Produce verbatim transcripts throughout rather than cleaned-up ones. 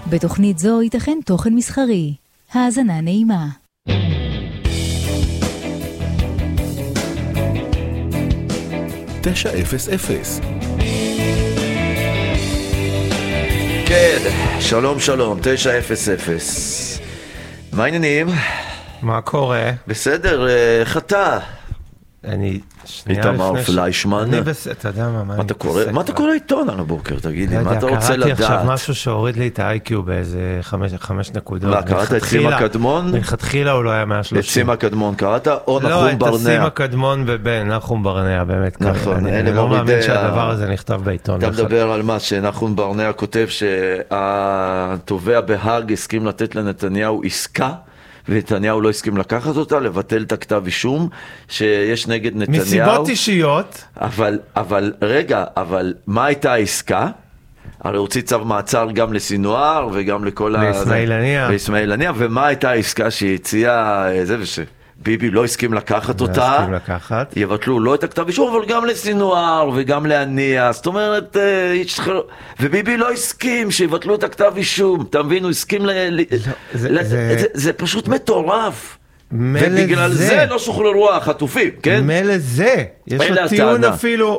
בתוכנית זו ייתכן תוכן מסחרי. האזנה נעימה. תשע אפס אפס. כן, שלום שלום, תשע אפס אפס. מה העניינים? מה קורה? בסדר, איך אתה? אני שנייה איתמר לפני... פליישמן. אני בסדר, אתה יודע מה, מה אתה קורא? מה אתה קורא עיתון על הבוקר? תגיד לי, מה אתה רוצה לדעת? קראתי עכשיו משהו שהוריד לי את ה-איי-קיו באיזה חמש, חמש נקודות. מה, קראת את סימה קדמון? מלכתחילה הוא לא היה מאה שלושים. את סימה קדמון קראת? או נחום ברנע? לא, את סימה קדמון ובן, נחום ברנע, באמת. נכון, אני לא מאמין שהדבר הזה נכתב בעיתון. אתה מדבר על מה שנחום ברנע כותב שהתובע בהאג הסכים לתת לנתניהו עסקה, ונתניהו לא הסכים לקחת אותה, לבטל את הכתב אישום שיש נגד נתניהו. מסיבות אישיות. אבל, אבל, רגע, אבל מה הייתה העסקה? הרי הוציא צו מעצר גם לסינואר וגם לכל ה... ליסמאעילניה. ליסמאעילניה, ומה הייתה העסקה שהיא הציעה, זה וש... ביבי לא הסכים לקחת אותה, לא הסכים לקחת. יבטלו לא את הכתב אישום, אבל גם לסינואר וגם להניע, זאת אומרת, וביבי לא הסכים שיבטלו את הכתב אישום, אתה מבין, הוא הסכים, ל... לא, זה, ל... זה... זה, זה פשוט מטורף, ובגלל זה... זה לא שוחררו החטופים, כן? מלא זה, יש לו טיעון אפילו...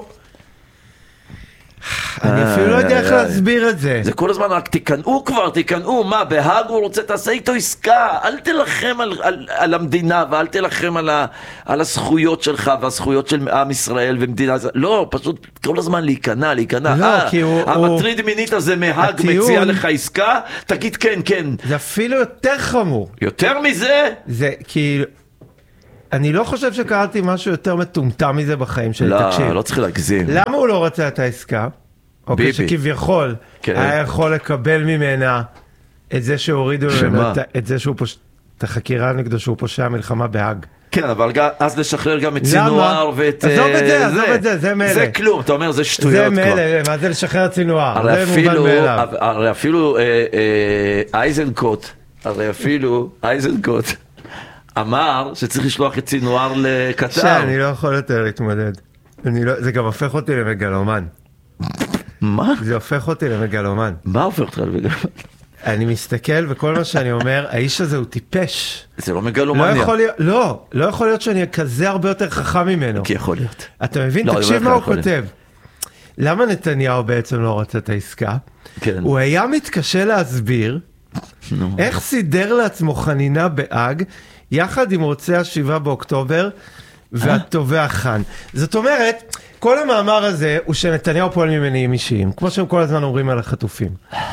אני אפילו לא יודע איך להסביר את זה. זה כל הזמן רק תיקנאו כבר, תיקנאו, מה, בהאג הוא רוצה, תעשה איתו עסקה, אל תלחם על, על, על המדינה, ואל תלחם על, ה, על הזכויות שלך, והזכויות של עם ישראל ומדינה, לא, פשוט כל הזמן להיכנע, להיכנע. לא, אה, כי הוא... המטריד הוא... מינית הזה מהאג הטיעון... מציע לך עסקה, תגיד כן, כן. זה אפילו יותר חמור. יותר מזה? זה כאילו... אני לא חושב שקראתי משהו יותר מטומטם מזה בחיים שלי, לא, תקשיב. לא צריך להגזים. למה הוא לא רצה את העסקה? ביבי. אוקיי, שכביכול כן. היה יכול לקבל ממנה את זה שהורידו ממנה, את זה שהוא פוש... את החקירה נגדו שהוא פושע מלחמה בהאג. כן, אבל אז לשחרר גם את סינואר ואת... עזוב את זה, עזוב את זה, זה מלא. זה כלום, אתה אומר, זה שטויות כבר. זה מלא, מה זה לשחרר את סינואר? הרי אפילו, הרי אפילו אייזנקוט, הרי אפילו אייזנקוט אמר שצריך לשלוח את סינואר לקטר. שאני לא יכול יותר להתמודד. זה גם הופך אותי למגלומן. מה? זה הופך אותי למגלומן. מה הופך אותך למגלומן? אני מסתכל וכל מה שאני אומר, האיש הזה הוא טיפש. זה לא מגלומניה. לא יכול להיות, לא, לא יכול להיות שאני כזה הרבה יותר חכם ממנו. כי יכול להיות. אתה מבין? תקשיב מה הוא כותב. למה נתניהו בעצם לא רצה את העסקה? כן. הוא היה מתקשה להסביר איך סידר לעצמו חנינה בהאג, יחד עם רוצה השבעה באוקטובר, והתובע חן. זאת אומרת, כל המאמר הזה הוא שנתניהו פועל ממניעים אישיים, כמו שהם כל הזמן אומרים על החטופים.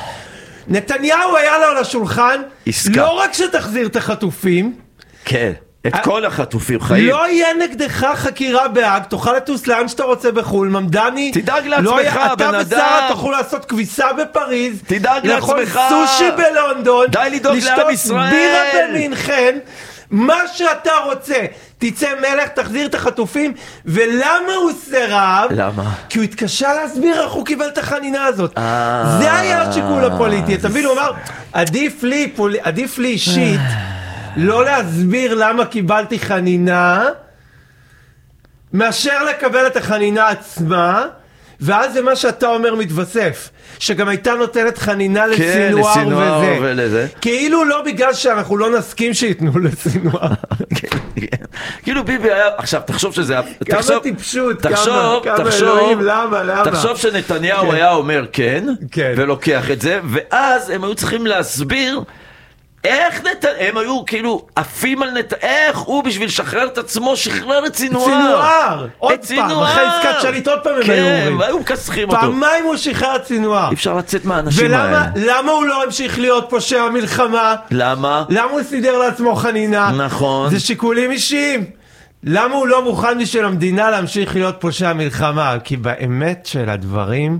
נתניהו היה לו על השולחן, עסקה. לא רק שתחזיר את החטופים, כן, את כל החטופים חיים. לא יהיה נגדך חקירה בהאג, תוכל לטוס לאן שאתה רוצה בחול, ממדני. תדאג לעצמך, לא היה, בן אדם. אתה ושרה תוכלו לעשות כביסה בפריז. תדאג לאכול לעצמך. סושי בלונדון. די לדאוג לעם ישראל. לשתות בירה במינכן. מה שאתה רוצה. תצא מלך, תחזיר את החטופים. ולמה הוא סירב? למה? כי הוא התקשה להסביר איך הוא קיבל את החנינה הזאת. זה היה השיקול הפוליטי. אתה מבין, הוא אמר, עדיף לי, עדיף לי אישית, לא להסביר למה קיבלתי חנינה, מאשר לקבל את החנינה עצמה, ואז זה מה שאתה אומר מתווסף, שגם הייתה נותנת חנינה לסינואר, כן, לסינואר וזה. ולזה. כאילו לא בגלל שאנחנו לא נסכים שיתנו לסינואר. כן, כן. כאילו ביבי היה, עכשיו תחשוב שזה... כמה תחשוב, טיפשות, תחשוב, כמה, כמה תחשוב, אלוהים, למה, למה? תחשוב שנתניהו כן. היה אומר כן, כן. ולוקח את זה, ואז הם היו צריכים להסביר איך נתניהו, הם היו כאילו עפים על נתניהו, איך הוא בשביל לשחרר את עצמו שחרר את סינואר. סינואר! עוד פעם, סינואר. אחרי עסקת שליט עוד פעם הם כן, היו אומרים. והיו מקסחים אותו. פעמיים הוא שחרר את סינואר. אי אפשר לצאת מהאנשים ולמה, האלה. למה הוא לא המשיך להיות פושע מלחמה? למה? למה הוא סידר לעצמו חנינה? נכון. זה שיקולים אישיים. למה הוא לא מוכן בשביל המדינה להמשיך להיות פושע מלחמה? כי באמת של הדברים...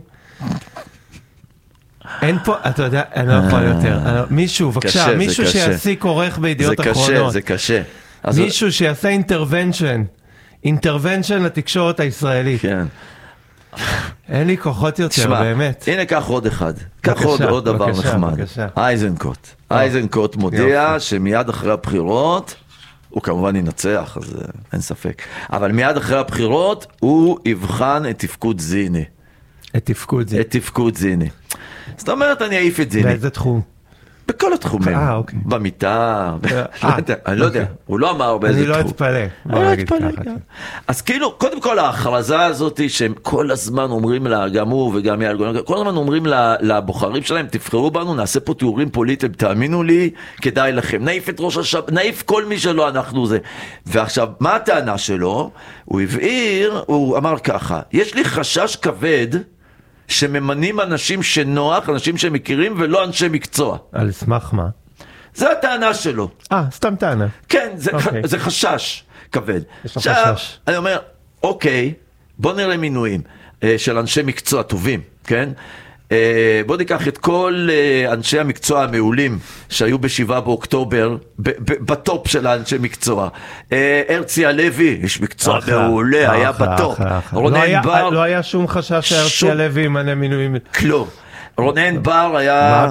אין פה, אתה יודע, אני לא יכול יותר. מישהו, בבקשה, מישהו שיעסיק עורך בידיעות אחרונות. זה קשה, זה קשה. מישהו שיעשה אינטרוונשן. אינטרוונשן לתקשורת הישראלית. כן. אין לי כוחות יותר, באמת. הנה, קח עוד אחד. קח עוד דבר נחמד. אייזנקוט. אייזנקוט מודיע שמיד אחרי הבחירות, הוא כמובן ינצח, אז אין ספק. אבל מיד אחרי הבחירות, הוא יבחן את תפקוד זיני. את תפקוד זיני. את תפקוד זיני. זאת אומרת, אני אעיף את זיני. באיזה תחום? בכל התחומים. אה, אוקיי. במיטה, אני לא יודע, הוא לא אמר באיזה תחום. אני לא אתפלא. אני לא אתפלא. אז כאילו, קודם כל ההכרזה הזאת, שהם כל הזמן אומרים לה, גם הוא וגם יעל גולן, כל הזמן אומרים לבוחרים שלהם, תבחרו בנו, נעשה פה תיאורים פוליטיים, תאמינו לי, כדאי לכם. נעיף את ראש השב"כ, נעיף כל מי שלא אנחנו זה. ועכשיו, מה הטענה שלו? הוא הבהיר, הוא אמר ככה, יש לי חשש כבד, שממנים אנשים שנוח, אנשים שמכירים, ולא אנשי מקצוע. על סמך מה? זה הטענה שלו. אה, סתם טענה. כן, זה, okay. ח, זה חשש כבד. יש לך חשש. אני אומר, אוקיי, בוא נראה מינויים אה, של אנשי מקצוע טובים, כן? אה, בוא ניקח את כל אה, אנשי המקצוע המעולים שהיו בשבעה באוקטובר, ב, ב, בטופ של האנשי מקצוע. אה, הרצי הלוי, איש מקצוע אחלה, מעולה, אחלה, היה אחלה, בטופ. אחלה, אחלה. רונן לא בר... היה, לא היה שום חשש שהרצי שום... הלוי ימנה מינויים. כלום. רונן בר היה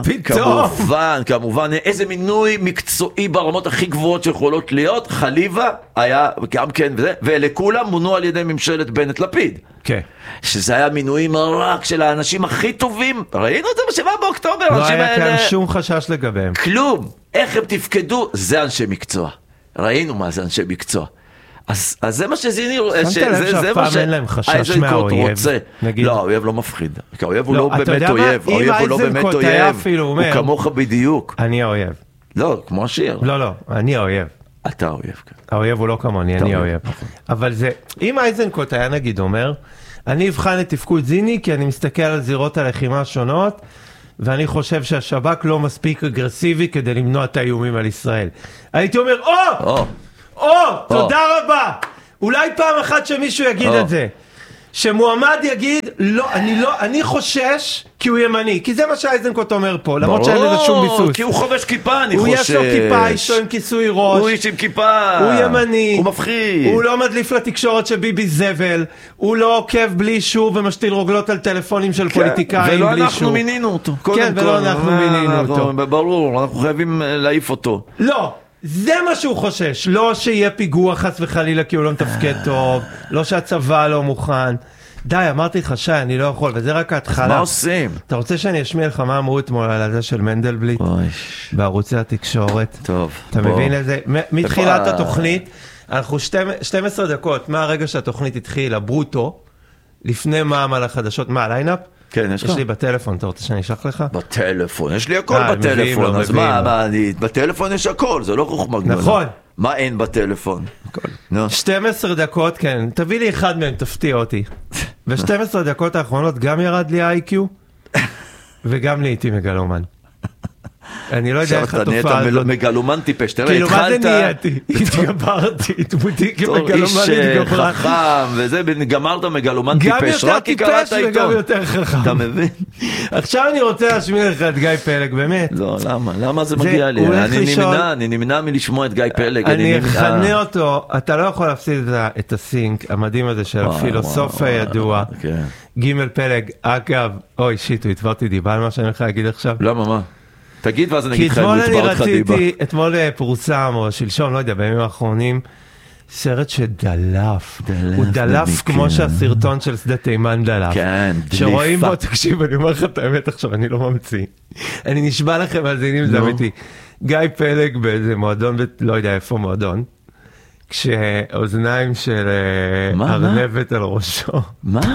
כמובן, כמובן, איזה מינוי מקצועי ברמות הכי גבוהות שיכולות להיות, חליבה היה גם כן, וזה, ולכולם מונו על ידי ממשלת בנט לפיד. כן. שזה היה מינויים רק של האנשים הכי טובים, ראינו את זה בשבעה באוקטובר. לא היה כאן שום חשש לגביהם. כלום, איך הם תפקדו, זה אנשי מקצוע. ראינו מה זה אנשי מקצוע. אז, אז זה מה שזיני, שמת לב שאף פעם אין להם חשש מהאויב. לא, האויב לא מפחיד. כי האויב הוא לא באמת אויב. האויב הוא לא באמת אויב. הוא כמוך בדיוק. אני האויב. לא, כמו השיר. לא, לא, אני האויב. אתה האויב. האויב הוא לא כמוני, אני האויב. אבל זה, אם אייזנקוט היה נגיד אומר, אני אבחן את תפקוד זיני, כי אני מסתכל על זירות הלחימה השונות, ואני חושב שהשב"כ לא מספיק אגרסיבי כדי למנוע את האיומים על ישראל. הייתי אומר, או! או, תודה רבה. אולי פעם אחת שמישהו יגיד את זה. שמועמד יגיד, לא, אני לא, אני חושש כי הוא ימני. כי זה מה שאייזנקוט אומר פה, למרות שאין לזה שום ביסוס. כי הוא חובש כיפה, אני חושש. הוא יש לו כיפה, יש לו עם כיסוי ראש. הוא איש עם כיפה. הוא ימני. הוא מפחיד. הוא לא מדליף לתקשורת שביבי זבל. הוא לא עוקב בלי אישור ומשתיל רוגלות על טלפונים של פוליטיקאים בלי אישור. ולא אנחנו מינינו אותו. כן, ולא אנחנו מינינו אותו. ברור, אנחנו חייבים להעיף אותו. לא. זה מה שהוא חושש, לא שיהיה פיגוע חס וחלילה כי הוא לא מתפקד טוב, לא שהצבא לא מוכן. די, אמרתי לך שי, אני לא יכול, וזה רק ההתחלה. אז מה עושים? אתה רוצה שאני אשמיע לך מה אמרו אתמול על הזה של מנדלבליט? בערוצי התקשורת. טוב. אתה מבין את זה? מתחילת התוכנית, אנחנו שתים עשרה דקות מהרגע שהתוכנית התחילה, ברוטו, לפני מע"מ על החדשות, מה, ליינאפ? כן, יש לך? יש לי בטלפון, אתה רוצה שאני אשלח לך? בטלפון, יש לי הכל בטלפון, אז מה, בטלפון יש הכל, זה לא חוכמה גדולה. נכון. מה אין בטלפון? שתים עשרה דקות, כן, תביא לי אחד מהם, תפתיע אותי. ב-שתים עשרה דקות האחרונות גם ירד לי איי קיו, וגם לי הייתי מגלומן. אני לא יודע איך התופעה הזאת. אתה מגלומן טיפש, תראה, התחלת... כאילו, מה זה נהייתי? התגברתי, דמותי כמגלומן התגברה. איש חכם, וזה, גמרת מגלומן טיפש, רק כי קראת העיתון. גם יותר טיפש וגם יותר חכם. אתה מבין? עכשיו אני רוצה להשמיע לך את גיא פלג, באמת. לא, למה? למה זה מגיע לי? אני נמנע, אני נמנע מלשמוע את גיא פלג. אני אכנה אותו, אתה לא יכול להפסיד את הסינק המדהים הזה של הפילוסוף הידוע. ג' פלג, אגב, אוי שיט, הוא התברתי דיבה על מה שאני הולך להגיד עכשיו. למה, מה? תגיד ואז אני אגיד לך אם נתבר אותך דיבה. אתמול פורסם, או שלשום, לא יודע, בימים האחרונים, סרט שדלף. הוא דלף כמו שהסרטון של שדה תימן דלף. כן, דליפה. שרואים בו, תקשיב, אני אומר לך את האמת עכשיו, אני לא ממציא. אני נשבע לכם על זינים, זה אמיתי. גיא פלג באיזה מועדון, לא יודע איפה מועדון, כשאוזניים של ארנבת על ראשו. מה?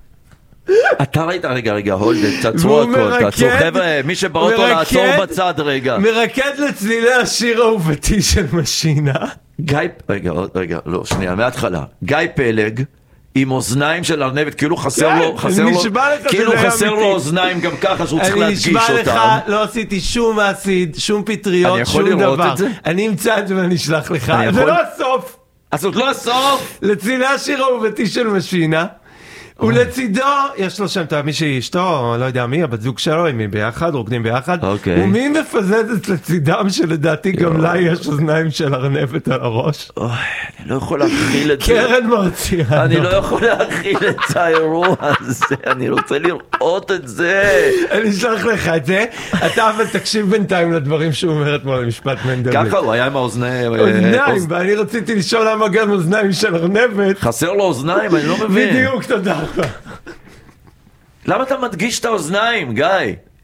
אתה ראית, רגע, רגע, הולד, תעצרו הכל, תעצרו, חבר'ה, מי שבאוטו לעצור בצד רגע. מרקד לצלילי השיר האהובתי של משינה. גיא, רגע, רגע, לא, שנייה, מההתחלה. גיא פלג, עם אוזניים של ארנבת, כאילו חסר לו, חסר לו, כאילו חסר לו אוזניים גם ככה שהוא צריך להדגיש אותם. אני נשבע לך, לא עשיתי שום מעשיד, שום פטריות, שום דבר. אני יכול לראות את זה? אני אמצא את זה ואני אשלח לך. זה לא הסוף. אז זאת לא הסוף. לצלילי השיר האהובתי של משינה. ולצידו, יש לו שם, מי שאשתו, לא יודע מי, הבת זוג שלו, הם ביחד, רוקדים ביחד, ומי מפזזת לצידם שלדעתי גם לה יש אוזניים של ארנבת על הראש? אוי, אני לא יכול להכיל את זה. קרן מרציאנו. אני לא יכול להכיל את האירוע הזה, אני רוצה לראות את זה. אני אשלח לך את זה, אתה אבל תקשיב בינתיים לדברים שהוא אומר אתמול למשפט מנדלבליט. ככה הוא היה עם האוזניים. אוזניים, ואני רציתי לשאול למה גם אוזניים של ארנבת. חסר לו אוזניים, אני לא מבין. בדיוק, תודה. למה אתה מדגיש את האוזניים, גיא?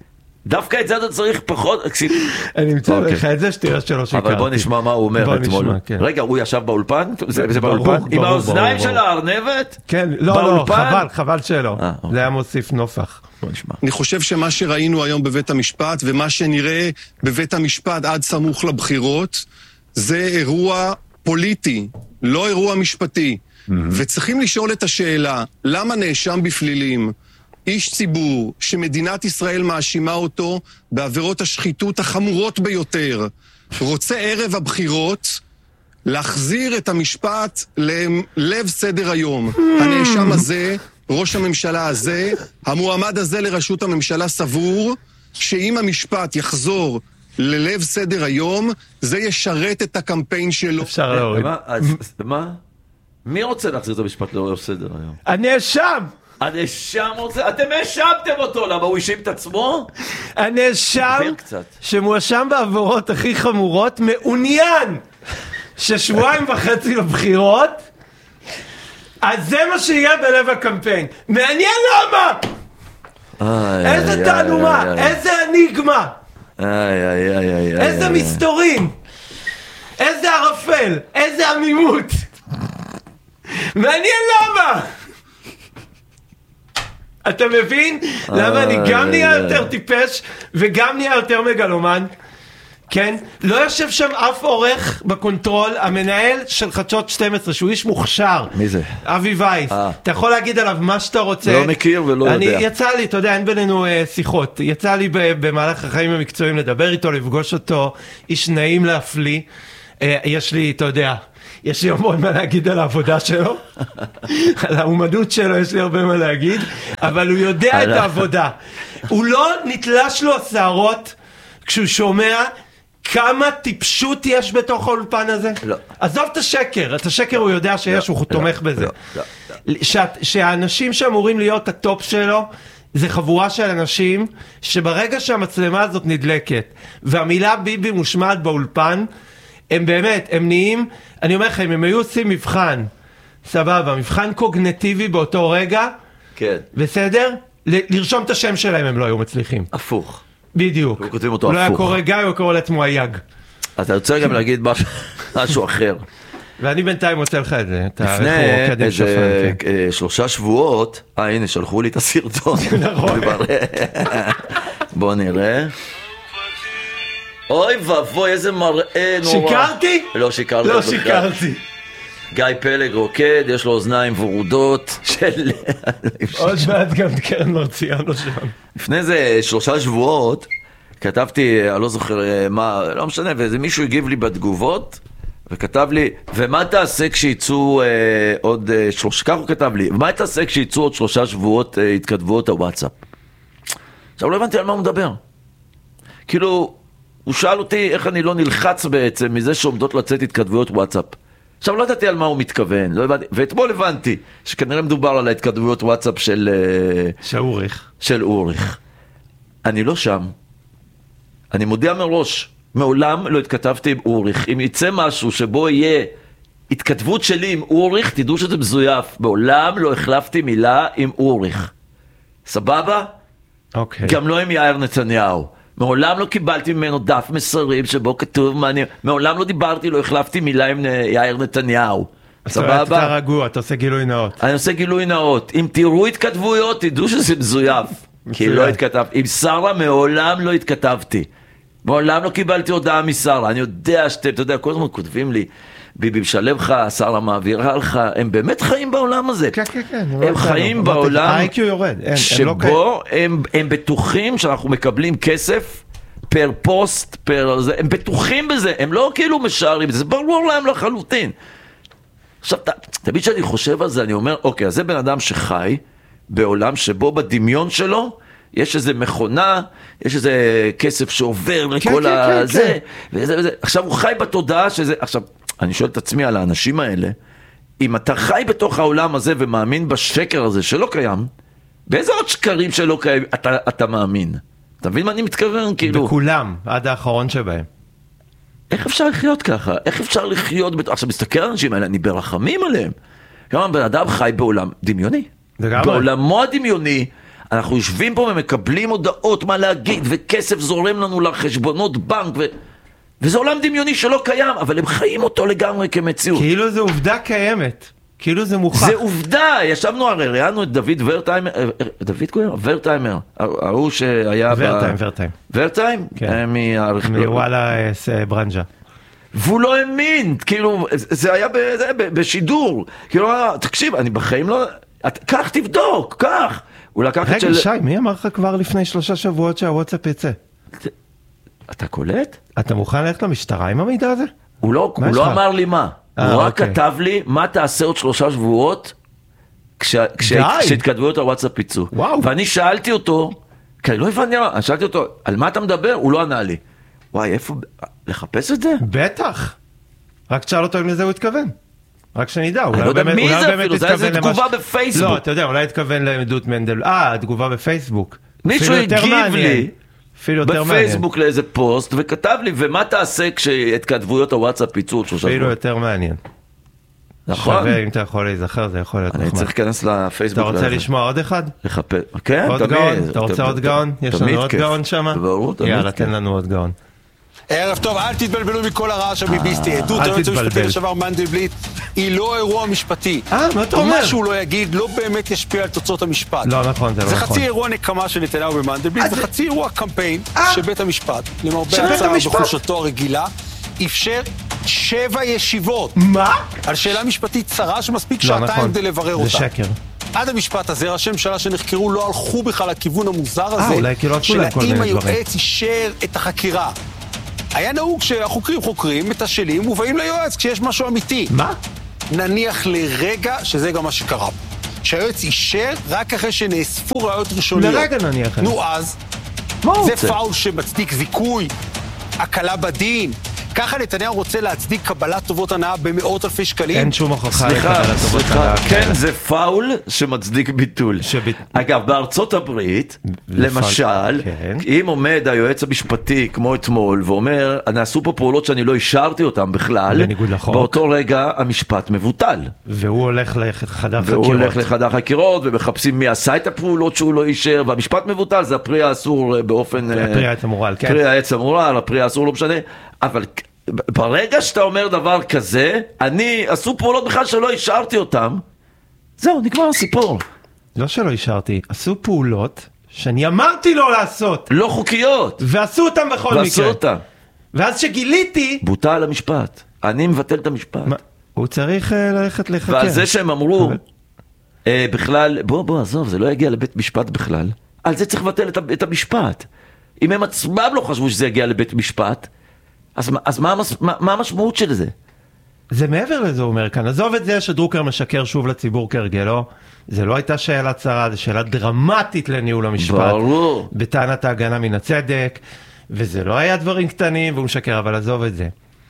דווקא את זה אתה צריך פחות... אני אמצא לך את זה שתראה שלא שיקרתי. אבל בוא נשמע מה הוא אומר אתמול. רגע, הוא ישב באולפן? זה באולפן? עם האוזניים של הארנבת? כן, לא, לא, חבל, חבל שלא. זה היה מוסיף נופח. אני חושב שמה שראינו היום בבית המשפט, ומה שנראה בבית המשפט עד סמוך לבחירות, זה אירוע פוליטי, לא אירוע משפטי. וצריכים לשאול את השאלה, למה נאשם בפלילים, איש ציבור שמדינת ישראל מאשימה אותו בעבירות השחיתות החמורות ביותר, רוצה ערב הבחירות להחזיר את המשפט ללב סדר היום. הנאשם הזה, ראש הממשלה הזה, המועמד הזה לראשות הממשלה סבור שאם המשפט יחזור ללב סדר היום, זה ישרת את הקמפיין שלו. אפשר להוריד. מה? מי רוצה להחזיר את המשפט ללב סדר היום? הנאשם! הנאשם רוצה, אתם האשמתם אותו, למה הוא האשים את עצמו? הנאשם שמואשם בעבירות הכי חמורות מעוניין ששבועיים וחצי לבחירות, אז זה מה שיהיה בלב הקמפיין. מעניין למה! איזה תעלומה, איזה אניגמה, איזה מסתורים, איזה ערפל, איזה עמימות. מעניין למה! אתה מבין? למה אני גם נהיה יותר טיפש וגם נהיה יותר מגלומן? כן? לא יושב שם אף עורך בקונטרול, המנהל של חדשות שתים עשרה, שהוא איש מוכשר. מי זה? אבי וייס. אתה יכול להגיד עליו מה שאתה רוצה. לא מכיר ולא יודע. אני, יצא לי, אתה יודע, אין בינינו אה, שיחות. יצא לי במהלך החיים המקצועיים לדבר איתו, לפגוש אותו, איש נעים להפליא. אה, יש לי, אתה יודע... יש לי המון מה להגיד על העבודה שלו, על האומנות שלו יש לי הרבה מה להגיד, אבל הוא יודע את העבודה. הוא לא נתלש לו השערות כשהוא שומע כמה טיפשות יש בתוך האולפן הזה. לא. עזוב את השקר, את השקר הוא יודע שיש, הוא תומך בזה. שהאנשים שאמורים להיות הטופ שלו, זה חבורה של אנשים שברגע שהמצלמה הזאת נדלקת, והמילה ביבי מושמעת באולפן, הם באמת, הם נהיים, אני אומר לכם, הם היו עושים מבחן, סבבה, מבחן קוגנטיבי באותו רגע, כן. בסדר? ל- לרשום את השם שלהם הם לא היו מצליחים. הפוך. בדיוק. הם כותבים אותו הוא הפוך. לא היה קורא גיא, הוא קורא לעצמו היג. אתה רוצה גם להגיד משהו, משהו אחר. ואני בינתיים מוצא לך את זה. לפני איזה שלושה שבועות, אה הנה שלחו לי את הסרטון. נכון. בוא נראה. אוי ואבוי, איזה מראה נורא. שיקרתי? לא שיקרת. לא שיקרתי. גיא פלג רוקד, יש לו אוזניים ורודות של... עוד מעט גם קרן מרציאנו שם. לפני זה שלושה שבועות, כתבתי, אני לא זוכר מה, לא משנה, ואיזה מישהו הגיב לי בתגובות, וכתב לי, ומה תעשה כשיצאו אה, עוד אה, שלושה, כך הוא כתב לי, ומה תעשה כשיצאו עוד שלושה שבועות אה, התכתבויות הוואטסאפ? עכשיו לא הבנתי על מה הוא מדבר. כאילו, הוא שאל אותי איך אני לא נלחץ בעצם מזה שעומדות לצאת התכתבויות וואטסאפ. עכשיו לא ידעתי על מה הוא מתכוון, לא הבנתי, ואתמול הבנתי שכנראה מדובר על ההתכתבויות וואטסאפ של... של אוריך. של אוריך. אני לא שם. אני מודיע מראש, מעולם לא התכתבתי עם אוריך. אם יצא משהו שבו יהיה התכתבות שלי עם אוריך, תדעו שזה מזויף. מעולם לא החלפתי מילה עם אוריך. סבבה? אוקיי. גם לא עם יאיר נתניהו. מעולם לא קיבלתי ממנו דף מסרים שבו כתוב מה אני... מעולם לא דיברתי, לא החלפתי מילה עם יאיר נתניהו. סבבה? אתה רגוע, אתה עושה גילוי נאות. אני עושה גילוי נאות. אם תראו התכתבויות, תדעו שזה מזויף. כי לא התכתבתי. עם שרה מעולם לא התכתבתי. מעולם לא קיבלתי הודעה משרה. אני יודע שאתם, אתה יודע, כל הזמן כותבים לי, ביבי משלם לך, שרה מעבירה לך, הם באמת חיים בעולם הזה. כן, כן, כן. הם חיים בעולם ה-איי קיו יורד. שבו הם בטוחים שאנחנו מקבלים כסף פר פוסט, פר זה, הם בטוחים בזה, הם לא כאילו משערים, זה ברור להם לחלוטין. עכשיו, תמיד שאני חושב על זה, אני אומר, אוקיי, אז זה בן אדם שחי בעולם שבו בדמיון שלו, יש איזה מכונה, יש איזה כסף שעובר לכל הזה, וזה וזה. עכשיו הוא חי בתודעה שזה, עכשיו, אני שואל את עצמי על האנשים האלה, אם אתה חי בתוך העולם הזה ומאמין בשקר הזה שלא קיים, באיזה עוד שקרים שלא קיים אתה, אתה מאמין? אתה מבין מה אני מתכוון? כאילו... בכולם, עד האחרון שבהם. איך אפשר לחיות ככה? איך אפשר לחיות... בת... עכשיו, מסתכל על האנשים האלה, אני ברחמים עליהם. כמה בן אדם חי בעולם דמיוני. בעולמו הדמיוני, אנחנו יושבים פה ומקבלים הודעות מה להגיד, וכסף זורם לנו לחשבונות בנק, ו... וזה עולם דמיוני שלא קיים, אבל הם חיים אותו לגמרי כמציאות. כאילו זה עובדה קיימת. כאילו זה מוכח. זה עובדה, ישבנו הרי, ראינו את דוד ורטיימר, דוד קוראים? ורטיימר, ההוא שהיה... ורטיים, ורטיים. ורטיים? כן. מוואלה ברנג'ה. והוא לא האמין, כאילו, זה היה בשידור, כאילו, תקשיב, אני בחיים לא... כך תבדוק, כך. רגע, שי, מי אמר לך כבר לפני שלושה שבועות שהוואטסאפ יצא? אתה קולט? אתה מוכן ללכת למשטרה עם המידע הזה? הוא לא אמר לי מה. הוא רק כתב לי, מה תעשה עוד שלושה שבועות כשהתכתבויות הוואטסאפ יצאו. ואני שאלתי אותו, כי אני לא הבנתי, אני שאלתי אותו, על מה אתה מדבר? הוא לא ענה לי. וואי, איפה, לחפש את זה? בטח. רק תשאל אותו אם לזה הוא התכוון. רק שנדע, אני לא יודע מי זה אפילו, זה איזה תגובה בפייסבוק. לא, אתה יודע, אולי התכוון לעדות מנדל, אה, תגובה בפייסבוק. מישהו הגיב לי בפייסבוק לאיזה פוסט, וכתב לי, ומה תעשה כשהתכתבויות הוואטסאפ יצאו? אפילו יותר מעניין. נכון. שווה, אם אתה יכול להיזכר, זה יכול להיות נחמד. אני צריך להיכנס לפייסבוק. אתה רוצה לשמוע עוד אחד? לחפש, כן, תמיד. אתה רוצה עוד גאון? יש לנו עוד גאון שם? ברור, תמיד. יאללה, תן לנו עוד גאון. ערב טוב, אל תתבלבלו מכל הרעש הביביסטי. עדות היועץ המשפטי לשעבר מנדלבליט היא לא אירוע משפטי. אה, מה אתה אומר? מה שהוא לא יגיד לא באמת ישפיע על תוצאות המשפט. לא נכון, זה לא נכון. זה חצי אירוע נקמה של נתניהו במנדלבליט, וחצי אירוע קמפיין שבית המשפט, למרבה הצער בחולשתו הרגילה, אפשר שבע ישיבות. מה? על שאלה משפטית צרה שמספיק שעתיים כדי לברר אותה. זה שקר. עד המשפט הזה, ראשי ממשלה שנחקרו לא הלכו בכלל לכיוון המוזר הזה, של האם היועץ אישר את החקירה. היה נהוג שהחוקרים חוקרים, מתשאלים, ובאים ליועץ כשיש משהו אמיתי. מה? נניח לרגע שזה גם מה שקרה. שהיועץ אישר רק אחרי שנאספו ראיות ראשוניות. לרגע נניח. נו אז, זה פאול שמצדיק זיכוי, הקלה בדין. ככה נתניהו רוצה להצדיק קבלת טובות הנאה במאות אלפי שקלים? אין שום הוכחה לקבלת טובות הנאה. כן, זה פאול שמצדיק ביטול. אגב, בארצות הברית, למשל, אם עומד היועץ המשפטי כמו אתמול, ואומר, נעשו פה פעולות שאני לא אישרתי אותם בכלל, באותו רגע המשפט מבוטל. והוא הולך לחדר חקירות. והוא הולך לחדר חקירות, ומחפשים מי עשה את הפעולות שהוא לא אישר, והמשפט מבוטל, זה הפרי האסור באופן... פרי העץ המורל, כן. פרי העץ המורל, הפרי האסור לא משנה. אבל ברגע שאתה אומר דבר כזה, אני, עשו פעולות בכלל שלא אישרתי אותם, זהו, נגמר הסיפור. לא שלא אישרתי, עשו פעולות שאני אמרתי לא לעשות. לא חוקיות. ועשו אותם בכל מקרה. ועשו אותם. ואז שגיליתי... בוטל המשפט. אני מבטל את המשפט. מה, הוא צריך uh, ללכת לחקר. ועל זה שהם אמרו, אבל... uh, בכלל, בוא, בוא, עזוב, זה לא יגיע לבית משפט בכלל. על זה צריך לבטל את, את המשפט. אם הם עצמם לא חשבו שזה יגיע לבית משפט, אז, אז מה, מה, מה המשמעות של זה? זה מעבר לזה, הוא אומר כאן. עזוב את זה שדרוקר משקר שוב לציבור כרגלו. זה לא הייתה שאלה צרה, זה שאלה דרמטית לניהול המשפט. ברור. בטענת ההגנה מן הצדק, וזה לא היה דברים קטנים, והוא משקר, אבל עזוב את זה.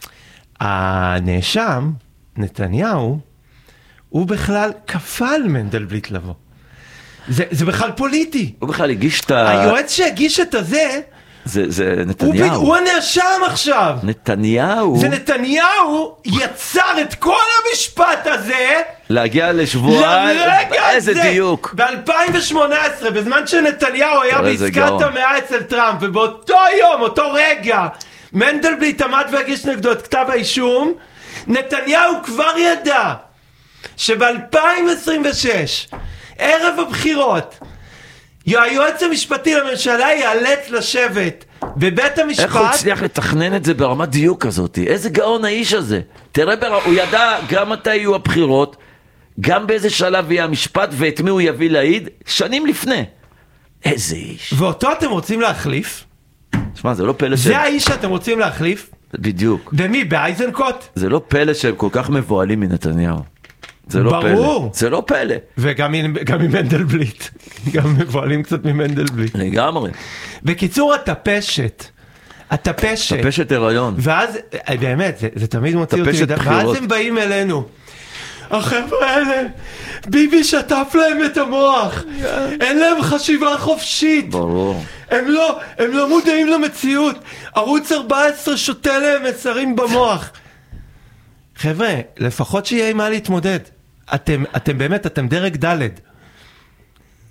הנאשם, נתניהו, הוא בכלל כפל מנדלבליט לבוא. זה, זה בכלל פוליטי. הוא בכלל הגיש את ה... היועץ שהגיש את הזה... זה, זה נתניהו. הוא, הוא הנאשם עכשיו. נתניהו. זה נתניהו יצר את כל המשפט הזה. להגיע לשבועיים. לרגע איזה זה. דיוק. ב-אלפיים שמונה עשרה, בזמן שנתניהו היה בעסקת המאה אצל טראמפ, ובאותו יום, אותו רגע, מנדלבליט עמד והגיש נגדו את כתב האישום, נתניהו כבר ידע שב-אלפיים עשרים ושש, ערב הבחירות, היועץ המשפטי לממשלה ייאלץ לשבת בבית המשפט. איך הוא הצליח לתכנן את זה ברמת דיוק הזאת? איזה גאון האיש הזה. תראה, הוא ידע גם מתי יהיו הבחירות, גם באיזה שלב יהיה המשפט, ואת מי הוא יביא להעיד, שנים לפני. איזה איש. ואותו אתם רוצים להחליף? שמע, זה לא פלא זה שהם... האיש שאתם רוצים להחליף? בדיוק. במי? באייזנקוט? זה לא פלא שהם כל כך מבועלים מנתניהו. זה לא ברור. פלא. זה לא פלא. וגם גם ממנדלבליט. גם מבועלים קצת ממנדלבליט. לגמרי. בקיצור, הטפשת. הטפשת. הטפשת הריון. ואז, באמת, זה, זה תמיד מוציא אותי. ואז הם באים אלינו. החבר'ה האלה, ביבי שטף להם את המוח. אין להם חשיבה חופשית. ברור. הם לא, הם לא מודעים למציאות. ערוץ ארבע עשרה שותה להם מסרים במוח. חבר'ה, לפחות שיהיה עם מה להתמודד. אתם, אתם באמת, אתם דרג ד'.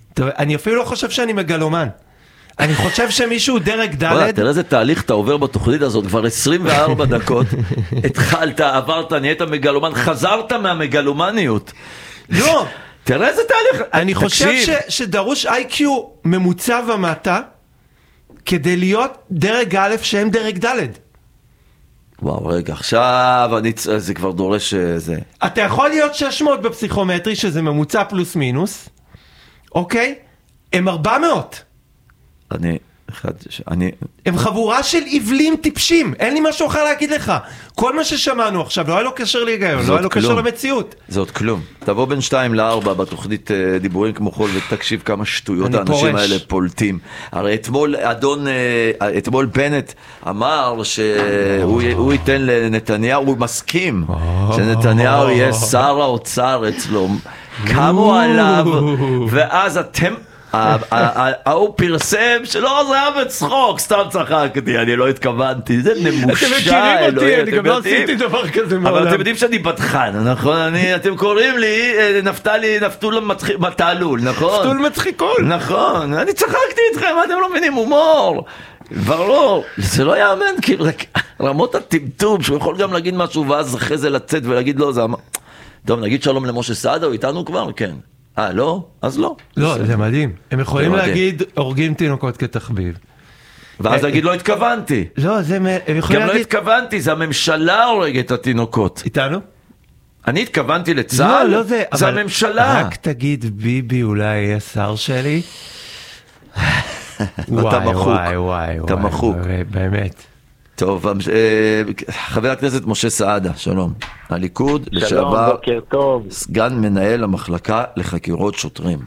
טוב, אני אפילו לא חושב שאני מגלומן. אני חושב שמישהו דרג ד' תראה איזה תהליך אתה עובר בתוכנית הזאת, כבר עשרים וארבע דקות, התחלת, עברת, נהיית מגלומן, חזרת מהמגלומניות. לא. תראה איזה תהליך. אני חושב שדרוש איי קיו ממוצע ומטה, כדי להיות דרג א' שהם דרג ד'. וואו, רגע, עכשיו אני, זה כבר דורש זה. אתה יכול להיות שש מאות בפסיכומטרי, שזה ממוצע פלוס מינוס, אוקיי? הם ארבע מאות. אני, אחד, אני... הם חבורה של עיבלים טיפשים, אין לי משהו אחר להגיד לך. כל מה ששמענו עכשיו, לא היה לו קשר להיגיון, לא היה לו קשר למציאות. זה עוד כלום. תבוא בין שתיים לארבע בתוכנית דיבורים כמו חול, ותקשיב כמה שטויות האנשים האלה פולטים. הרי אתמול אדון, אתמול בנט אמר שהוא ייתן לנתניהו, הוא מסכים שנתניהו יהיה שר האוצר אצלו. קמו עליו, ואז אתם... הוא פרסם שלא, זה היה בצחוק, סתם צחקתי, אני לא התכוונתי, זה נמושה. אתם מכירים אותי, אני גם לא עשיתי דבר כזה מעולם. אבל אתם יודעים שאני בדחן, נכון? אתם קוראים לי נפתלי, נפתול מתעלול, נכון? נפתול מצחיקול. נכון, אני צחקתי איתכם, אתם לא מבינים הומור. כבר לא, זה לא יאמן, כאילו, רמות הטמטום, שהוא יכול גם להגיד משהו, ואז אחרי זה לצאת ולהגיד לא, זה אמר. טוב, נגיד שלום למשה סעדה, הוא איתנו כבר? כן. אה, לא? אז לא. לא, זה מדהים. הם יכולים להגיד, הורגים תינוקות כתחביב. ואז להגיד, לא התכוונתי. לא, זה, הם יכולים להגיד... גם לא התכוונתי, זה הממשלה הורגת את התינוקות. איתנו? אני התכוונתי לצה"ל, לא, לא זה, זה הממשלה. רק תגיד, ביבי אולי יהיה שר שלי? אתה מחוק. וואי, וואי, אתה מחוק. באמת. טוב, חבר הכנסת משה סעדה, שלום. הליכוד לשעבר, סגן מנהל המחלקה לחקירות שוטרים.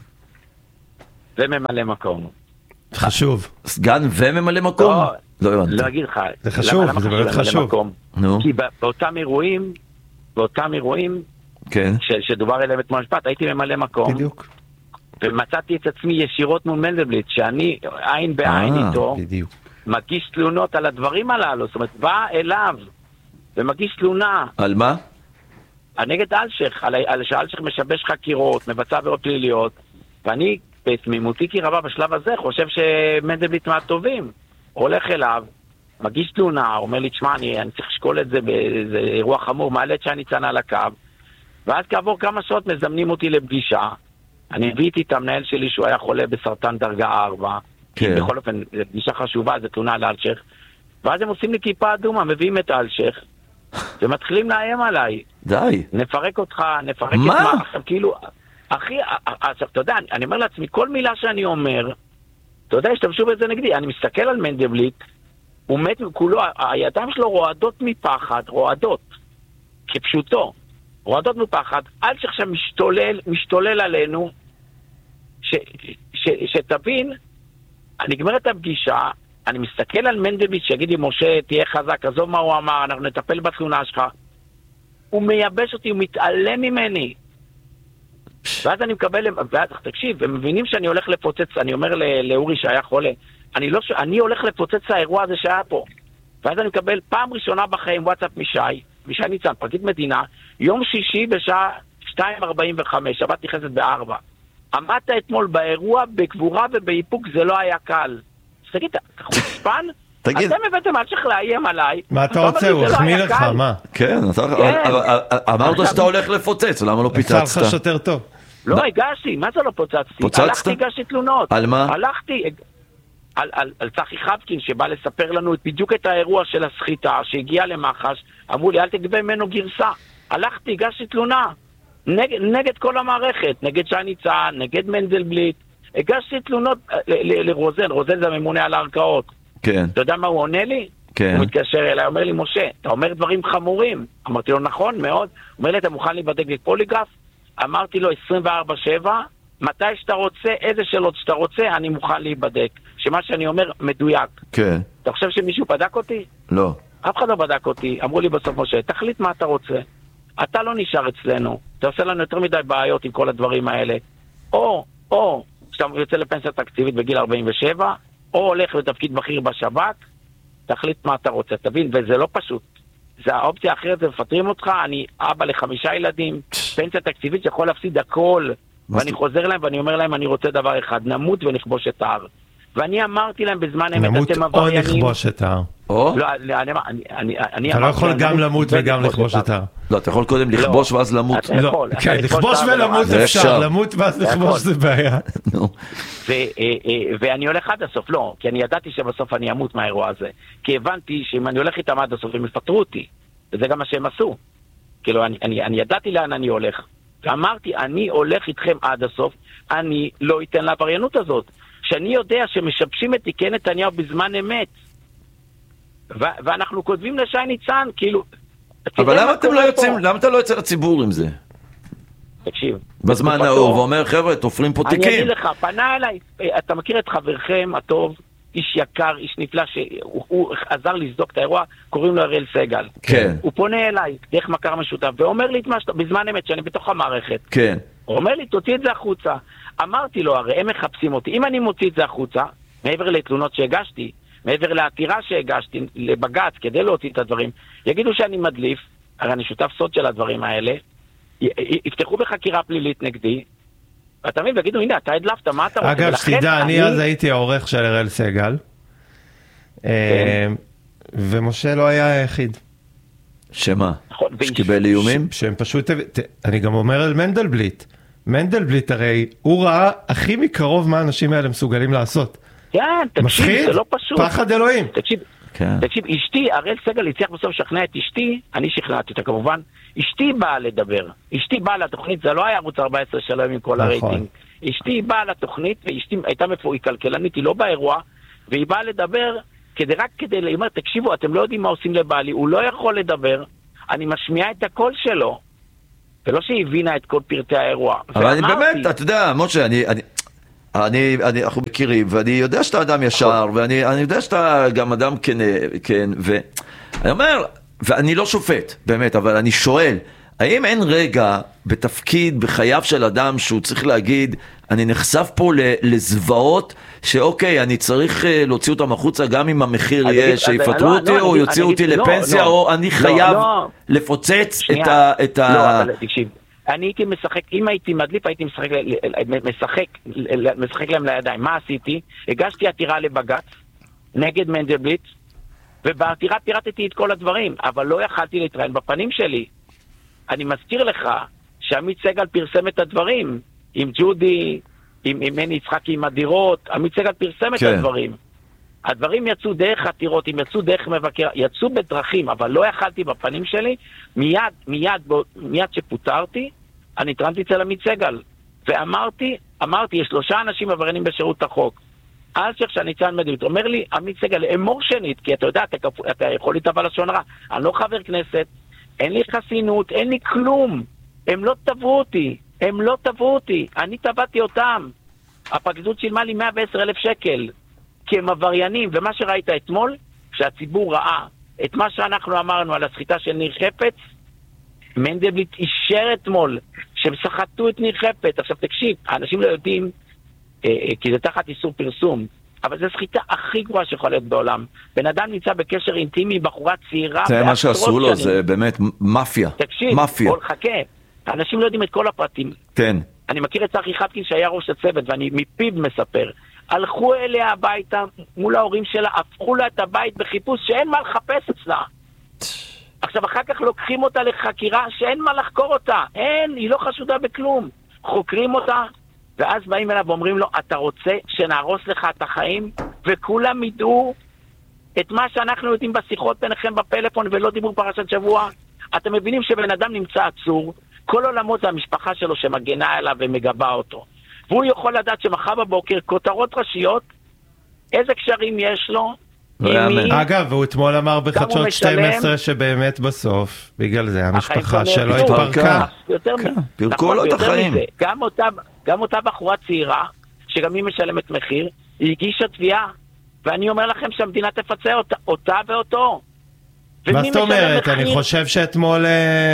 וממלא מקום. חשוב. סגן וממלא מקום? לא הבנתי. לא אגיד לך. זה חשוב, זה באמת חשוב. כי באותם אירועים, באותם אירועים, שדובר אליהם את המשפט, הייתי ממלא מקום. בדיוק. ומצאתי את עצמי ישירות מול מנדלבליט, שאני עין בעין איתו. בדיוק. מגיש תלונות על הדברים הללו, זאת אומרת, בא אליו ומגיש תלונה. על מה? נגד אלשך, על, על שאלשך משבש חקירות, מבצע עבירות פליליות, ואני בתמימותי כי רבה בשלב הזה חושב שמנדלבליט מהטובים. הולך אליו, מגיש תלונה, אומר לי, תשמע, אני, אני צריך לשקול את זה באיזה אירוע חמור, מעלה את שאני צנה על הקו, ואז כעבור כמה שעות מזמנים אותי לפגישה, אני הבאתי את המנהל שלי שהוא היה חולה בסרטן דרגה ארבע, כן. בכל אופן, זו פגישה חשובה, זו תלונה על אלשך, ואז הם עושים לי כיפה אדומה, מביאים את אלשך, ומתחילים לאיים עליי. די. נפרק אותך, נפרק מה? את מה? עכשיו, כאילו, אחי, עכשיו, אתה יודע, אני אומר לעצמי, כל מילה שאני אומר, אתה יודע, השתמשו בזה נגדי, אני מסתכל על מנדלבליט, הוא מת כולו, הידיים שלו רועדות מפחד, רועדות, כפשוטו, רועדות מפחד, אלשך שם משתולל, משתולל עלינו, ש, ש, שתבין, אני אגמר את הפגישה, אני מסתכל על מנדלבליט שיגיד לי, משה, תהיה חזק, עזוב מה הוא אמר, אנחנו נטפל בתלונה שלך. הוא מייבש אותי, הוא מתעלם ממני. ואז אני מקבל, ואז תקשיב, הם מבינים שאני הולך לפוצץ, אני אומר לאורי שהיה חולה, אני, לא, אני הולך לפוצץ האירוע הזה שהיה פה. ואז אני מקבל פעם ראשונה בחיים וואטסאפ משי, משי ניצן, פרקליט מדינה, יום שישי בשעה שתיים ארבעים וחמש, שבת נכנסת בארבע. עמדת אתמול באירוע, בגבורה ובאיפוק, זה לא היה קל. אז תגיד, אתה חוצפן? אתם הבאתם עד שצריך לאיים עליי. מה אתה רוצה? הוא החמיא לך, מה? כן, אמרת שאתה הולך לפוצץ, למה לא פיצצת? יצא לך שוטר טוב. לא, הגשתי, מה זה לא פוצצתי? פוצצת? הלכתי, הגשתי תלונות. על מה? הלכתי, על צחי חבקין, שבא לספר לנו בדיוק את האירוע של הסחיטה, שהגיע למח"ש, אמרו לי, אל תגבה ממנו גרסה. הלכתי, הגשתי תלונה. נגד, נגד כל המערכת, נגד שי ניצן, נגד מנדלבליט, הגשתי תלונות לרוזן, רוזן זה הממונה על הערכאות. כן. אתה יודע מה הוא עונה לי? כן. הוא מתקשר אליי, אומר לי, משה, אתה אומר דברים חמורים. אמרתי לו, נכון, מאוד. הוא אומר לי, אתה מוכן להיבדק בפוליגרף? אמרתי לו, עשרים וארבע שבע, מתי שאתה רוצה, איזה שאלות שאתה רוצה, אני מוכן להיבדק. שמה שאני אומר, מדויק. כן. אתה חושב שמישהו בדק אותי? לא. אף אחד לא בדק אותי. אמרו לי בסוף, משה, תחליט מה אתה רוצה. אתה לא נשאר אצלנו. אתה עושה לנו יותר מדי בעיות עם כל הדברים האלה. או, או, שאתה יוצא לפנסיה תקציבית בגיל ארבעים ושבע, או הולך לתפקיד בכיר בשב"כ, תחליט מה אתה רוצה. תבין, וזה לא פשוט. זה האופציה האחרת, זה מפטרים אותך, אני אבא לחמישה ילדים, פנסיה תקציבית שיכול להפסיד הכל. ואני חוזר להם ואני אומר להם, אני רוצה דבר אחד, נמות ונכבוש את ההר. ואני אמרתי להם בזמן אמת, אתם עבריינים. נמות או נכבוש את ההר. לא, אני, אני, אני אתה לא יכול גם למות וגם לכבוש את ההר. לא, אתה יכול קודם לכבוש ואז למות. לא, כן, לכבוש ולמות אפשר, למות ואז לכבוש זה בעיה. ואני הולך עד הסוף, לא, כי אני ידעתי שבסוף אני אמות מהאירוע הזה. כי הבנתי שאם אני הולך איתם עד הסוף, הם יפטרו אותי. וזה גם מה שהם עשו. כאילו, אני ידעתי לאן אני הולך. ואמרתי, אני הולך איתכם עד הסוף, אני לא אתן לעבריינות הזאת. שאני יודע שמשבשים את תיקי נתניהו בזמן אמת. ו- ואנחנו כותבים לשי ניצן, כאילו... אבל למה אתם לא יוצאים, למה אתה לא יוצא לציבור עם זה? תקשיב. בזמן האור, ואומר, חבר'ה, תופרים פה תיקים. אני אגיד לך, פנה אליי, אתה מכיר את חברכם הטוב, איש יקר, איש נפלא, שהוא עזר לסדוק את האירוע, קוראים לו אריאל סגל. כן. הוא פונה אליי, דרך מכר משותף, ואומר לי את מה שאתה, בזמן אמת, שאני בתוך המערכת. כן. הוא אומר לי, תוציא את זה החוצה. אמרתי לו, הרי הם מחפשים אותי. אם אני מוציא את זה החוצה, מעבר לתלונות שהגשתי, מעבר לעתירה שהגשתי לבג"ץ כדי להוציא את הדברים, יגידו שאני מדליף, הרי אני שותף סוד של הדברים האלה, יפתחו בחקירה פלילית נגדי, ואתה מבין, ויגידו, הנה, אתה הדלפת, מה אתה רוצה? אגב, שתדע, אני אז הייתי העורך של אריאל סגל, ומשה לא היה היחיד. שמה? שקיבל איומים? שהם פשוט, אני גם אומר על מנדלבליט, מנדלבליט הרי הוא ראה הכי מקרוב מה האנשים האלה מסוגלים לעשות. כן, תקשיב, זה לא פשוט. פחד אלוהים. תקשיב, תקשיב, אשתי, אריאל סגל הצליח בסוף לשכנע את אשתי, אני שכנעתי אותה כמובן, אשתי באה לדבר, אשתי באה לתוכנית, זה לא היה ערוץ ארבע עשרה שלם עם כל הרייטינג, אשתי באה לתוכנית, ואשתי הייתה מפואי כלכלנית, היא לא באירוע, והיא באה לדבר, כדי רק כדי להאמר, תקשיבו, אתם לא יודעים מה עושים לבעלי, הוא לא יכול לדבר, אני משמיעה את הקול שלו, ולא שהיא הבינה את כל פרטי האירוע. אבל אני באמת, אתה יודע, משה, אני... אני, אני, אנחנו מכירים, ואני יודע שאתה אדם ישר, ואני, אני יודע שאתה גם אדם כן, כן, ואני אומר, ואני לא שופט, באמת, אבל אני שואל, האם אין רגע בתפקיד, בחייו של אדם, שהוא צריך להגיד, אני נחשף פה לזוועות, שאוקיי, אני צריך להוציא אותם החוצה, גם אם המחיר יהיה שיפטרו אותי, או יוציאו אותי לפנסיה, או אני חייב לפוצץ את ה... לא, אבל תקשיב. אני הייתי משחק, אם הייתי מדליף, הייתי משחק, משחק, משחק להם לידיים. מה עשיתי? הגשתי עתירה לבג"ץ נגד מנדלבליט, ובעתירה פירטתי את כל הדברים, אבל לא יכלתי להתראיין בפנים שלי. אני מזכיר לך שעמית סגל פרסם את הדברים, עם ג'ודי, עם, עם מני יצחקי, עם הדירות, עמית סגל פרסם כן. את הדברים. הדברים יצאו דרך עתירות, הם יצאו דרך מבקר, יצאו בדרכים, אבל לא יכלתי בפנים שלי, מיד, מיד, מיד שפוטרתי, אני התרנתי אצל עמית סגל, ואמרתי, אמרתי, יש שלושה אנשים עבריינים בשירות החוק. אז שכשאני ניצן מדלית, אומר לי, עמית סגל, אמור שנית, כי אתה יודע, אתה, אתה יכול להתאבל לשון רע, אני לא חבר כנסת, אין לי חסינות, אין לי כלום, הם לא תבעו אותי, הם לא תבעו אותי, אני תבעתי אותם, הפרקליטות שילמה לי מאה ועשרה אלף שקל, כי הם עבריינים, ומה שראית אתמול, שהציבור ראה את מה שאנחנו אמרנו על הסחיטה של ניר חפץ, מנדלבליט אישר אתמול שהם סחטו את ניר חפץ. עכשיו תקשיב, האנשים לא יודעים, אה, כי זה תחת איסור פרסום, אבל זו סחיטה הכי גרועה שיכולה להיות בעולם. בן אדם נמצא בקשר אינטימי, בחורה צעירה, זה מה שעשו לו, זה באמת מאפיה. תקשיב, מאפיה. כל חכה, האנשים לא יודעים את כל הפרטים. כן. אני מכיר את צחי חבקין שהיה ראש הצוות, ואני מפיו מספר. הלכו אליה הביתה מול ההורים שלה, הפכו לה את הבית בחיפוש שאין מה לחפש אצלה. עכשיו אחר כך לוקחים אותה לחקירה שאין מה לחקור אותה, אין, היא לא חשודה בכלום. חוקרים אותה, ואז באים אליו ואומרים לו, אתה רוצה שנהרוס לך את החיים? וכולם ידעו את מה שאנחנו יודעים בשיחות ביניכם בפלאפון ולא דיבור פרשת שבוע. אתם מבינים שבן אדם נמצא עצור, כל עולמות זה המשפחה שלו שמגנה אליו ומגבה אותו. והוא יכול לדעת שמחר בבוקר כותרות ראשיות, איזה קשרים יש לו, אגב, והוא אתמול אמר בחדשות שתים עשרה שבאמת בסוף, בגלל זה המשפחה שלו התפרקה. פרקו לו את החיים. גם אותה בחורה צעירה, שגם היא משלמת מחיר, היא הגישה תביעה, ואני אומר לכם שהמדינה תפצה אותה ואותו. מה זאת אומרת? אני חושב שאתמול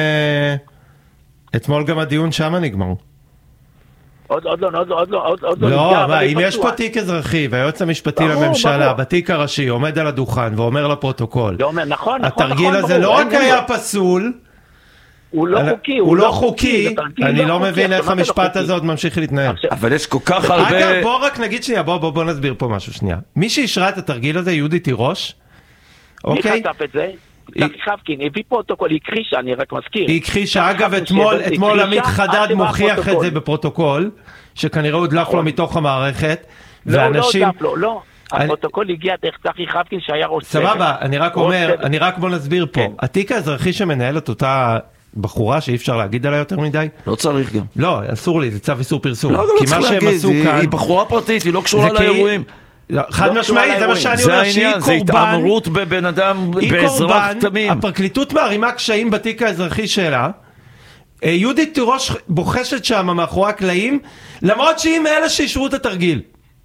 אתמול גם הדיון שם נגמר. עוד עוד לא, עוד עוד עוד עוד לא. לא, אבל אם יש פה תיק אזרחי והיועץ המשפטי לממשלה בתיק הראשי עומד על הדוכן ואומר לפרוטוקול, נכון, התרגיל הזה לא רק היה פסול, הוא לא חוקי. הוא לא חוקי, אני לא מבין איך המשפט הזה עוד ממשיך להתנהל. אבל יש כל כך הרבה... אגב, בוא רק נגיד שנייה, בוא נסביר פה משהו שנייה. מי שישרה את התרגיל הזה, יהודית תירוש, מי חשף את זה? צחי חבקין, הביא פרוטוקול, היא הכחישה, אני רק מזכיר. היא הכחישה, אגב, אתמול עמית חדד מוכיח את זה בפרוטוקול, שכנראה הודלף לו מתוך המערכת, ואנשים... לא, לא, לא, לא. הפרוטוקול הגיע דרך צחי חבקין שהיה ראש צוות. סבבה, אני רק אומר, אני רק בוא נסביר פה. התיק האזרחי שמנהל את אותה בחורה שאי אפשר להגיד עליה יותר מדי? לא צריך גם. לא, אסור לי, זה צו איסור פרסום. לא, לא צריך להגיד, היא בחורה פרטית, היא לא קשורה לאירועים. חד משמעית, זה מה שאני אומר, שהיא קורבן, זה התעמרות בבן אדם, באזרח תמים. הפרקליטות מערימה קשיים בתיק האזרחי שלה, יהודית תירוש בוחשת שם מאחורי הקלעים, למרות שהיא מאלה שישרו את התרגיל.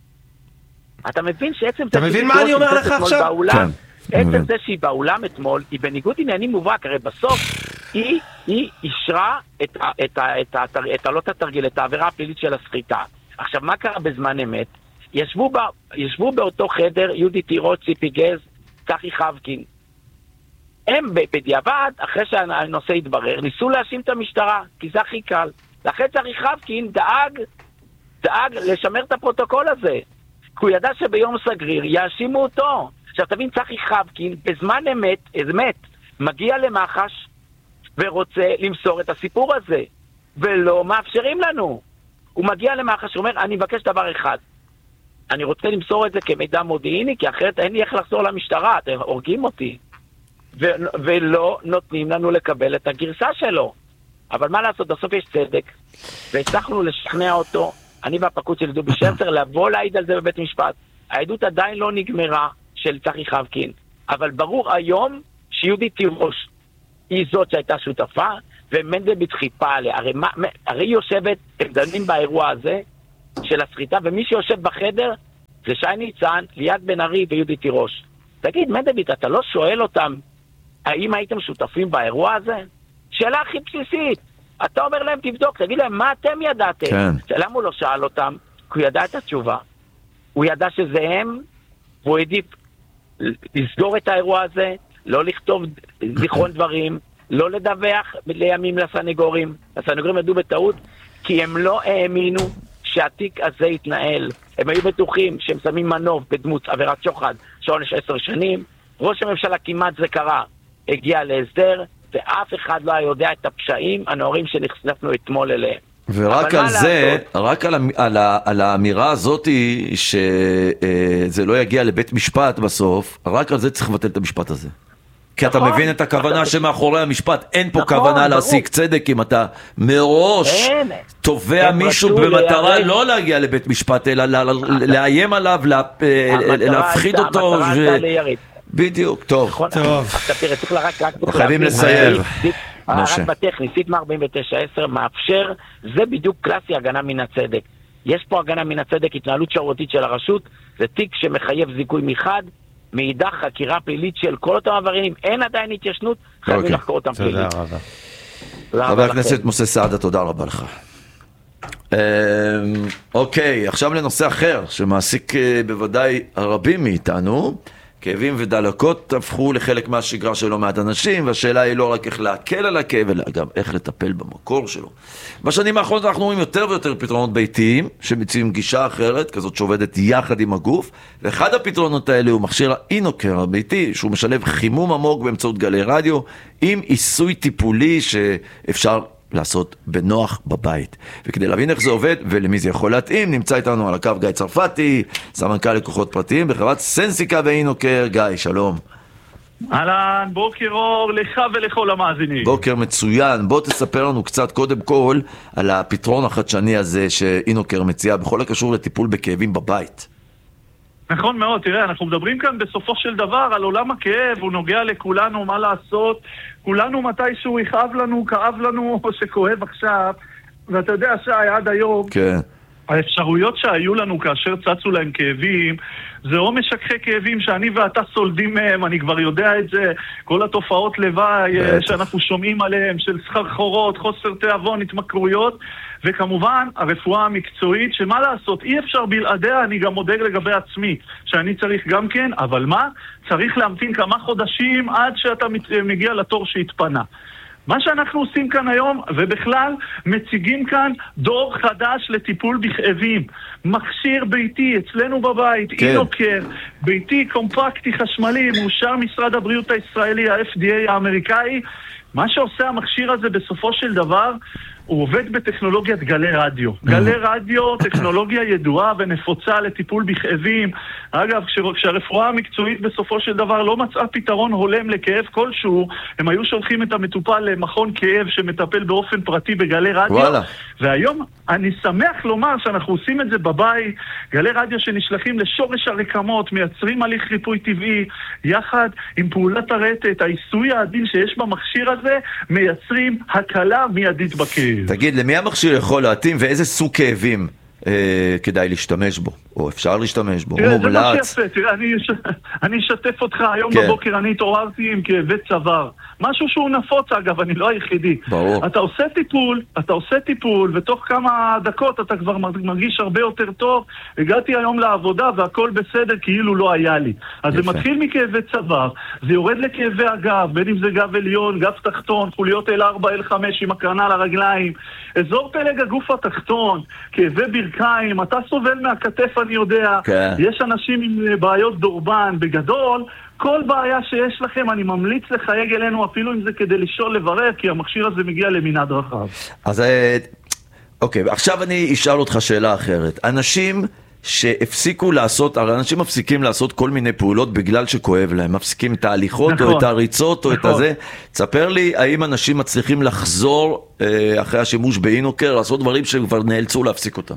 אתה מבין שעצם... אתה מבין מה אני אומר לך עכשיו? כן. עצם זה שהיא באולם אתמול, היא בניגוד עניינים מובהק, הרי בסוף היא, היא אישרה את, את, את, את, את, לא את התרגיל, את העבירה הפלילית של הסחיטה. עכשיו, מה קרה בזמן אמת? ישבו, בה, ישבו באותו חדר יהודית תירוש, ציפי גז, צחי חבקין. הם בדיעבד, אחרי שהנושא התברר, ניסו להאשים את המשטרה, כי זה הכי קל. לכן צחי חבקין דאג, דאג לשמר את הפרוטוקול הזה. כי הוא ידע שביום סגריר יאשימו אותו. עכשיו תבין, צחי חבקין בזמן אמת, אמת, מגיע למח"ש ורוצה למסור את הסיפור הזה, ולא מאפשרים לנו. הוא מגיע למח"ש ואומר, אני מבקש דבר אחד, אני רוצה למסור את זה כמידע מודיעיני, כי אחרת אין לי איך לחזור למשטרה, אתם הורגים אותי. ו- ולא נותנים לנו לקבל את הגרסה שלו. אבל מה לעשות, בסוף יש צדק, והצלחנו לשכנע אותו, אני והפקוד של דובי שרצר, לבוא להעיד על זה בבית משפט. העדות עדיין לא נגמרה של צחי חבקין, אבל ברור היום שיהודית תירוש היא זאת שהייתה שותפה, ומנדלבליט חיפה עליה. הרי, מה, הרי היא יושבת, הם דנים באירוע הזה של הסחיטה, ומי שיושב בחדר זה שי ניצן, ליאת בן ארי ויהודית תירוש. תגיד, מנדלבליט, אתה לא שואל אותם האם הייתם שותפים באירוע הזה? שאלה הכי בסיסית. אתה אומר להם, תבדוק, תגיד להם, מה אתם ידעתם? כן. למה הוא לא שאל אותם? כי הוא ידע את התשובה. הוא ידע שזה הם, והוא העדיף לסגור את האירוע הזה, לא לכתוב זיכרון דברים, לא לדווח לימים לסנגורים. הסנגורים ידעו בטעות, כי הם לא האמינו שהתיק הזה יתנהל. הם היו בטוחים שהם שמים מנוף בדמות עבירת שוחד, שעונש עשר שנים. ראש הממשלה כמעט זה קרה, הגיע להסדר, ואף אחד לא יודע את הפשעים הנאורים שנחשפנו אתמול אליהם. ורק על זה, רק על, על, על האמירה הזאת שזה לא יגיע לבית משפט בסוף, רק על זה צריך לבטל את המשפט הזה. כי אתה מבין את הכוונה שמאחורי המשפט, אין פה כוונה להשיג צדק, אם אתה מראש תובע מישהו במטרה לא להגיע לבית משפט, אלא לאיים עליו, להפחיד אותו. בדיוק, טוב. טוב. חייבים לסיים. רק בטכני, סיטמה ארבעים ותשע עשר מאפשר, זה בדיוק קלאסי הגנה מן הצדק. יש פה הגנה מן הצדק, התנהלות שרותית של הרשות, זה תיק שמחייב זיכוי מחד, מאידך חקירה פלילית של כל אותם עבריינים, אין עדיין התיישנות, חייבים לחקור אותם פלילית. תודה רבה. חבר הכנסת משה סעדה, תודה רבה לך. אוקיי, עכשיו לנושא אחר, שמעסיק בוודאי רבים מאיתנו, כאבים ודלקות הפכו לחלק מהשגרה של לא מעט אנשים, והשאלה היא לא רק איך להקל על הכאב, אלא גם איך לטפל במקור שלו. בשנים האחרונות אנחנו רואים יותר ויותר פתרונות ביתיים, שמציעים גישה אחרת, כזאת שעובדת יחד עם הגוף, ואחד הפתרונות האלה הוא מכשיר האינוקר הביתי, שהוא משלב חימום עמוק באמצעות גלי רדיו, עם עיסוי טיפולי שאפשר לעשות בנוח בבית. וכדי להבין איך זה עובד ולמי זה יכול להתאים, נמצא איתנו על הקו גיא צרפתי, סמנכ"ל לקוחות פרטיים בחברת סנסיקה ואינוקר. גיא, שלום. אהלן, בוקר אור לך ולכל המאזינים. בוקר מצוין. בוא תספר לנו קצת קודם כל על הפתרון החדשני הזה שאינוקר מציע בכל הקשור לטיפול בכאבים בבית. נכון מאוד, תראה, אנחנו מדברים כאן בסופו של דבר על עולם הכאב, הוא נוגע לכולנו, מה לעשות, כולנו מתישהו יכאב לנו, כאב לנו, או שכואב עכשיו, ואתה יודע שי, עד היום, כן. האפשרויות שהיו לנו כאשר צצו להם כאבים, זה או משככי כאבים שאני ואתה סולדים מהם, אני כבר יודע את זה, כל התופעות לוואי שאנחנו שומעים עליהם, של סחרחורות, חוסר תיאבון, התמכרויות, וכמובן הרפואה המקצועית, שמה לעשות, אי אפשר בלעדיה, אני גם מודאג לגבי עצמי, שאני צריך גם כן, אבל מה? צריך להמתין כמה חודשים עד שאתה מגיע לתור שהתפנה. מה שאנחנו עושים כאן היום, ובכלל מציגים כאן דור חדש לטיפול בכאבים. מכשיר ביתי, אצלנו בבית, כן. אינוקר, ביתי, קומפקטי, חשמלי, מאושר משרד הבריאות הישראלי, ה-אף די איי האמריקאי. מה שעושה המכשיר הזה בסופו של דבר, הוא עובד בטכנולוגיית גלי רדיו. גלי רדיו, טכנולוגיה ידועה ונפוצה לטיפול בכאבים. אגב, כשהרפואה המקצועית בסופו של דבר לא מצאה פתרון הולם לכאב כלשהו, הם היו שולחים את המטופל למכון כאב שמטפל באופן פרטי בגלי רדיו. וואלה. והיום אני שמח לומר שאנחנו עושים את זה בבית. גלי רדיו שנשלחים לשורש הרקמות, מייצרים הליך ריפוי טבעי, יחד עם פעולת הרטט, העיסוי העדין שיש במכשיר הזה, מייצרים הקלה מיידית בכאב. תגיד, למי המכשיר יכול להתאים ואיזה סוג כאבים אה, כדאי להשתמש בו, או אפשר להשתמש בו? תראה, זה מה שיפה, תראה, אני, אני אשתף אותך, היום כן. בבוקר אני התעוררתי עם כאבי צוואר. משהו שהוא נפוץ, אגב, אני לא היחידי. ברור. אתה עושה טיפול, אתה עושה טיפול, ותוך כמה דקות אתה כבר מרגיש הרבה יותר טוב. הגעתי היום לעבודה והכל בסדר, כאילו לא היה לי. אז יפה. זה מתחיל מכאבי צוואר, זה יורד לכאבי הגב, בין אם זה גב עליון, גב תחתון, חוליות אל ארבע, אל חמש עם הקרנה לרגליים, אזור פלג הגוף התחתון, כאבי ברכיים, אתה סובל מהכתף, אני יודע. כן. יש אנשים עם בעיות דורבן, בגדול, כל בעיה שיש לכם, אני ממליץ לחייג אלינו, אפילו אם זה כדי לשאול לברר, כי המכשיר הזה מגיע למנעד רחב. אז, אוקיי, עכשיו אני אשאל אותך שאלה אחרת. אנשים שהפסיקו לעשות, הרי אנשים מפסיקים לעשות כל מיני פעולות בגלל שכואב להם, מפסיקים את ההליכות נכון. או את הריצות או נכון. את הזה. תספר לי, האם אנשים מצליחים לחזור אחרי השימוש באינוקר, לעשות דברים שכבר נאלצו להפסיק אותם?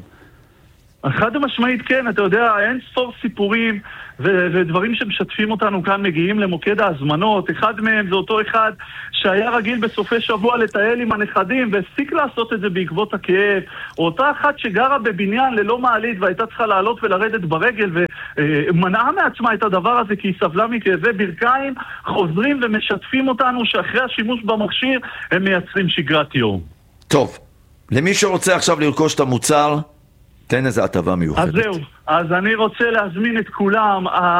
חד המשמעית כן, אתה יודע, אין ספור סיפורים ו- ודברים שמשתפים אותנו כאן מגיעים למוקד ההזמנות. אחד מהם זה אותו אחד שהיה רגיל בסופי שבוע לטייל עם הנכדים והפסיק לעשות את זה בעקבות הכאב, או אותה אחת שגרה בבניין ללא מעלית והייתה צריכה לעלות ולרדת ברגל ומנעה מעצמה את הדבר הזה כי היא סבלה מכאבי ברכיים, חוזרים ומשתפים אותנו שאחרי השימוש במכשיר הם מייצרים שגרת יום. טוב, למי שרוצה עכשיו לרכוש את המוצר, תן איזה הטבה מיוחדת. אז זהו, אז אני רוצה להזמין את כולם.